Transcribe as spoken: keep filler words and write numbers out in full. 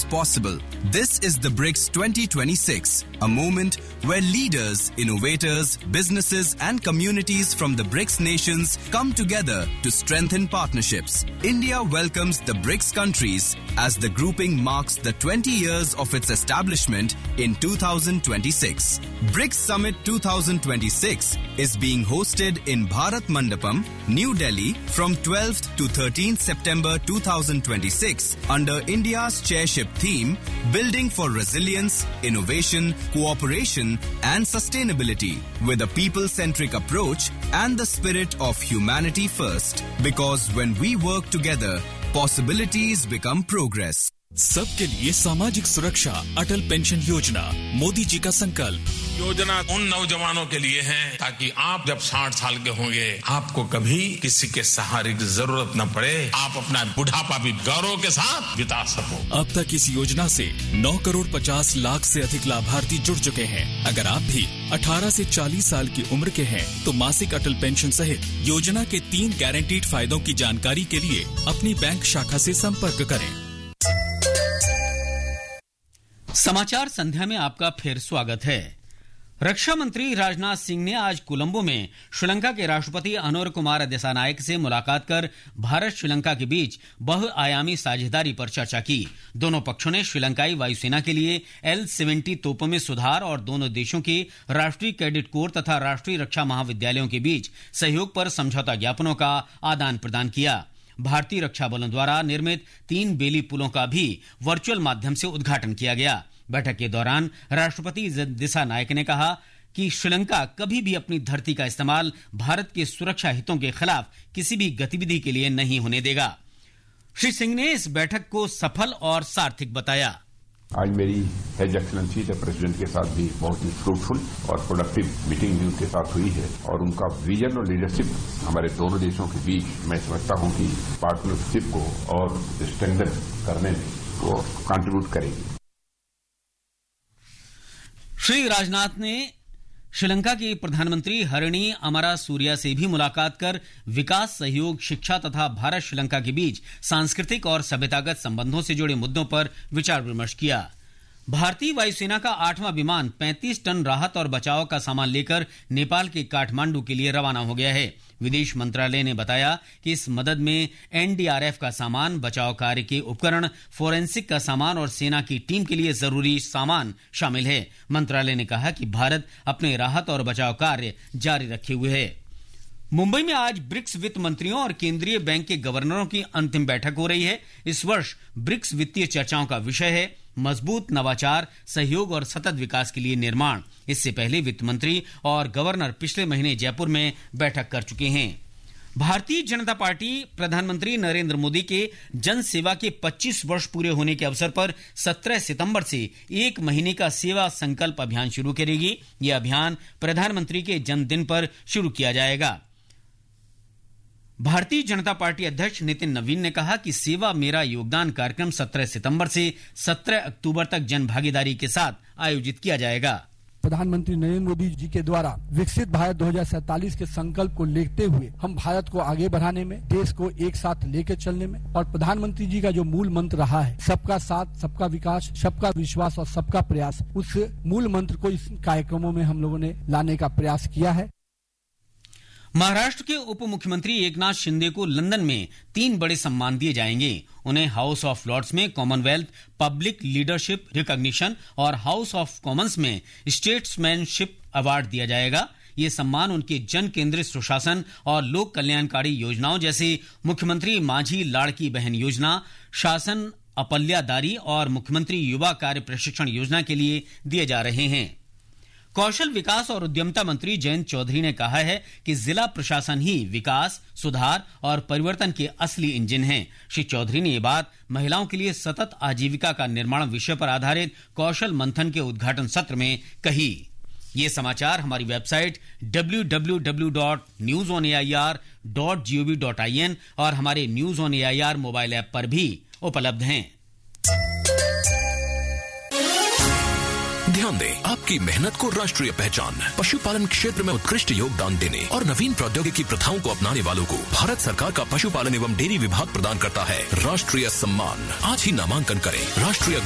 possible. This is the BRICS twenty twenty-six, a moment where leaders, innovators, businesses and communities from the BRICS nations come together to strengthen partnerships. India welcomes the BRICS countries as the grouping marks the twenty years of its establishment in two thousand twenty-six. BRICS Summit twenty twenty-six is being hosted in Bharat Mandapam, New Delhi from twelfth to thirteenth September two thousand twenty-six under India's chairship theme, Building for Resilience, Innovation, Cooperation and Sustainability with a people-centric approach and the spirit of humanity first. Because when we work together, possibilities become progress. सबके लिए सामाजिक सुरक्षा अटल pension योजना मोदी जी का संकल्प। योजना उन नौजवानों के लिए है ताकि आप जब साठ साल के होंगे आपको कभी किसी के सहारे की जरूरत न पड़े, आप अपना बुढ़ापा भी गौरव के साथ बिता सको। अब तक इस योजना से नौ करोड़ पचास लाख से अधिक लाभार्थी जुड़ चुके हैं। अगर आप भी अठारह से चालीस साल की उम्र के हैं तो मासिक अटल पेंशन सहित योजना के तीन गारंटीड फायदों की जानकारी के लिए अपनी बैंक शाखा से संपर्क करें। समाचार संध्या में आपका फिर स्वागत है। रक्षा मंत्री राजनाथ सिंह ने आज कोलंबो में श्रीलंका के राष्ट्रपति अनोर कुमार दिसानायक से मुलाकात कर भारत श्रीलंका के बीच बहुआयामी साझेदारी पर चर्चा की। दोनों पक्षों ने श्रीलंकाई वायुसेना के लिए एल सेवेंटी तोपों में सुधार और दोनों देशों के राष्ट्रीय कैडेट कोर तथा राष्ट्रीय रक्षा महाविद्यालयों के बीच सहयोग पर समझौता ज्ञापनों का आदान प्रदान किया। भारतीय रक्षा बलों द्वारा निर्मित तीन बेली पुलों का भी वर्चुअल माध्यम से उद्घाटन किया गया। बैठक के दौरान राष्ट्रपति दिसानायक ने कहा कि श्रीलंका कभी भी अपनी धरती का इस्तेमाल भारत के सुरक्षा हितों के खिलाफ किसी भी गतिविधि के लिए नहीं होने देगा। श्री सिंह ने इस बैठक को सफल और सार्थक बताया। आज मेरी हेज एक्सलेंसी द प्रेसिडेंट के साथ भी बहुत ही फ्रूटफुल और प्रोडक्टिव मीटिंग भी उनके साथ हुई है और उनका विजन और लीडरशिप हमारे दोनों देशों के बीच मैं समझता हूं कि पार्टनरशिप को और स्ट्रेंथन करने में वो कंट्रीब्यूट करेगी। श्री राजनाथ ने श्रीलंका की प्रधानमंत्री हरिणी अमरासूरिया से भी मुलाकात कर विकास सहयोग, शिक्षा तथा भारत श्रीलंका के बीच सांस्कृतिक और सभ्यतागत संबंधों से जुड़े मुद्दों पर विचार विमर्श किया। भारतीय वायुसेना का आठवां विमान पैंतीस टन राहत और बचाव का सामान लेकर नेपाल के काठमांडू के लिए रवाना हो गया है। विदेश मंत्रालय ने बताया कि इस मदद में एनडीआरएफ का सामान, बचाव कार्य के उपकरण, फोरेंसिक का सामान और सेना की टीम के लिए जरूरी सामान शामिल है। मंत्रालय ने कहा कि भारत अपने राहत और बचाव कार्य जारी रखे हुए है। मुंबई में आज ब्रिक्स वित्त मंत्रियों और केंद्रीय बैंक के गवर्नरों की अंतिम बैठक हो रही है। इस वर्ष ब्रिक्स वित्तीय चर्चाओं का विषय है मजबूत नवाचार, सहयोग और सतत विकास के लिए निर्माण। इससे पहले वित्त मंत्री और गवर्नर पिछले महीने जयपुर में बैठक कर चुके हैं। भारतीय जनता पार्टी प्रधानमंत्री नरेंद्र मोदी के जन सेवा के पच्चीस वर्ष पूरे होने के अवसर पर सत्रह सितंबर से एक महीने का सेवा संकल्प अभियान शुरू करेगी। यह अभियान प्रधानमंत्री के जन्मदिन पर शुरू किया जाएगा। भारतीय जनता पार्टी अध्यक्ष नितिन नवीन ने कहा कि सेवा मेरा योगदान कार्यक्रम सत्रह सितंबर से सत्रह अक्टूबर तक जन भागीदारी के साथ आयोजित किया जाएगा। प्रधानमंत्री नरेंद्र मोदी जी के द्वारा विकसित भारत दो हज़ार सैंतालीस के संकल्प को लेते हुए हम भारत को आगे बढ़ाने में, देश को एक साथ लेकर चलने में और प्रधानमंत्री जी का जो मूल मंत्र रहा है सबका साथ, सबका विकास, सबका विश्वास और सबका प्रयास, उस मूल मंत्र को इस कार्यक्रमों में हम लोगों ने लाने का प्रयास किया है। महाराष्ट्र के उप मुख्यमंत्री एकनाथ शिंदे को लंदन में तीन बड़े सम्मान दिए जाएंगे। उन्हें हाउस ऑफ लॉर्ड्स में कॉमनवेल्थ पब्लिक लीडरशिप रिकॉग्निशन और हाउस ऑफ कॉमन्स में स्टेट्समैनशिप अवार्ड दिया जाएगा। ये सम्मान उनके जन केंद्रित सुशासन और लोक कल्याणकारी योजनाओं जैसे मुख्यमंत्री माझी लाड़की बहन योजना, शासन अपल्यादारी और मुख्यमंत्री युवा कार्य प्रशिक्षण योजना के लिए दिए जा रहे हैं। कौशल विकास और उद्यमिता मंत्री जयंत चौधरी ने कहा है कि जिला प्रशासन ही विकास, सुधार और परिवर्तन के असली इंजन हैं। श्री चौधरी ने ये बात महिलाओं के लिए सतत आजीविका का निर्माण विषय पर आधारित कौशल मंथन के उद्घाटन सत्र में कही। ये समाचार हमारी website W W W dot news on A I R dot G O V dot I N और हमारे news on A I R mobile app पर भी उपलब्ध हैं। ध्यान दें, आपकी मेहनत को राष्ट्रीय पहचान, पशुपालन क्षेत्र में उत्कृष्ट योगदान देने और नवीन प्रौद्योगिकी प्रथाओं को अपनाने वालों को भारत सरकार का पशुपालन एवं डेयरी विभाग प्रदान करता है राष्ट्रीय सम्मान। आज ही नामांकन करें। राष्ट्रीय